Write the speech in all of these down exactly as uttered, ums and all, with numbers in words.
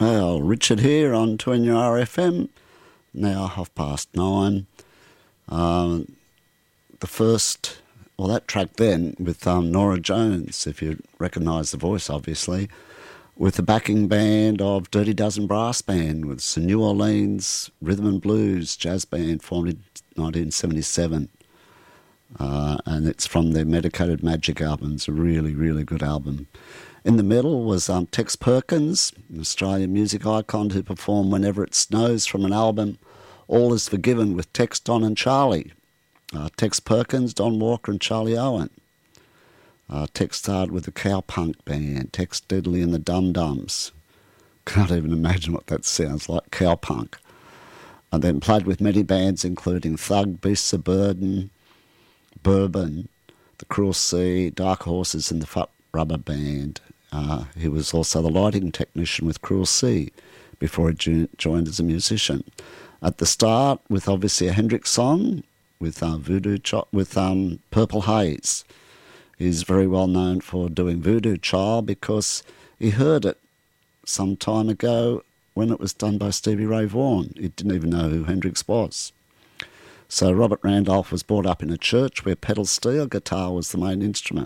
Well, Richard here on two N U R F M, now half past nine. Um, the first, well, that track then with um, Norah Jones, if you recognise the voice, obviously, with the backing band of Dirty Dozen Brass Band, with some New Orleans rhythm and blues jazz band formed in nineteen seventy-seven. Uh, and it's from their Medicated Magic album. It's a really, really good album. In the middle was um, Tex Perkins, an Australian music icon who performed Whenever It Snows from an album All Is Forgiven with Tex, Don and Charlie. Uh, Tex Perkins, Don Walker and Charlie Owen. Uh, Tex started with the Cowpunk Band, Tex Deadly and the Dum Dums. Can't even imagine what that sounds like, cowpunk. And then played with many bands including Thug, Beasts of Burden, Bourbon, The Cruel Sea, Dark Horses and the Fat Rubber Band. Uh, he was also the lighting technician with Cruel Sea before he jo- joined as a musician. At the start, with obviously a Hendrix song, with uh, Voodoo Ch- with um, Purple Haze. He's very well known for doing Voodoo Child because he heard it some time ago when it was done by Stevie Ray Vaughan. He didn't even know who Hendrix was. So Robert Randolph was brought up in a church where pedal steel guitar was the main instrument.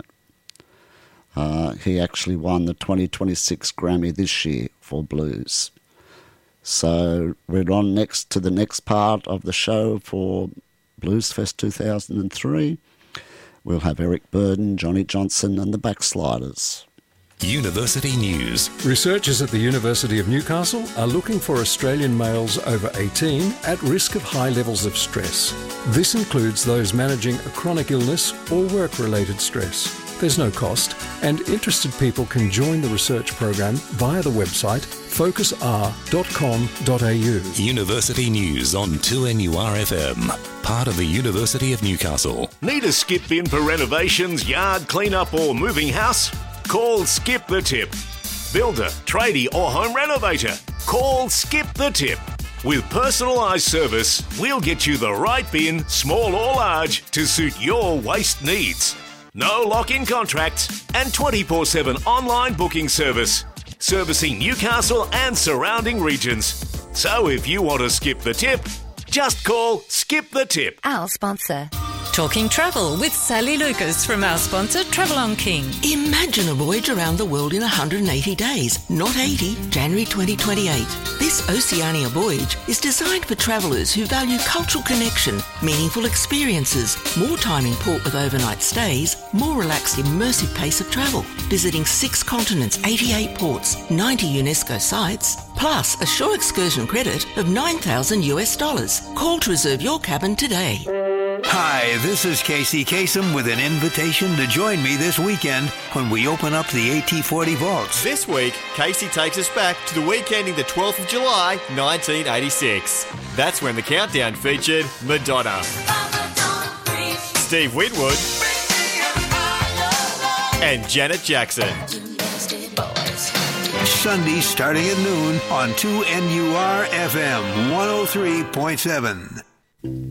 Uh, he actually won the twenty twenty-six Grammy this year for blues. So we're on next to the next part of the show for Blues Fest two thousand three. We'll have Eric Burden, Johnny Johnson and the Backsliders. University News. Researchers at the University of Newcastle are looking for Australian males over eighteen at risk of high levels of stress. This includes those managing a chronic illness or work-related stress. There's no cost, and interested people can join the research program via the website focus r dot com dot a u. University News on two N U R F M, part of the University of Newcastle. Need a skip bin for renovations, yard clean-up or moving house? Call Skip the Tip. Builder, tradie or home renovator. Call Skip the Tip. With personalised service, we'll get you the right bin, small or large, to suit your waste needs. No lock-in contracts and twenty-four seven online booking service. Servicing Newcastle and surrounding regions. So if you want to skip the tip, just call Skip the Tip. Our sponsor. Talking travel with Sally Lucas from our sponsor, Travel on King. Imagine a voyage around the world in one hundred eighty days, not eighty, January twenty twenty-eight. This Oceania voyage is designed for travellers who value cultural connection, meaningful experiences, more time in port with overnight stays, more relaxed immersive pace of travel, visiting six continents, eighty-eight ports, ninety UNESCO sites, plus a shore excursion credit of nine thousand US dollars. Call to reserve your cabin today. Hi, this is Casey Kasem with an invitation to join me this weekend when we open up the A T forty vaults. This week, Casey takes us back to the weekending the twelfth of July, nineteen eighty-six. That's when the countdown featured Madonna, Steve Winwood, and Janet Jackson. Sunday starting at noon on two N U R F M one oh three point seven.